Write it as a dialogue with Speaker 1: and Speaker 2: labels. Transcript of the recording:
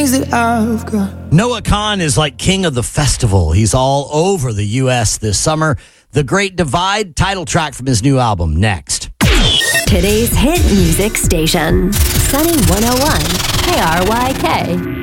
Speaker 1: things that I've got.
Speaker 2: Noah Kahan is like king of the festival. He's all over the U.S. this summer. The Great Divide, title track from his new album, next.
Speaker 3: Today's hit music station, Sunny 101, KRYK.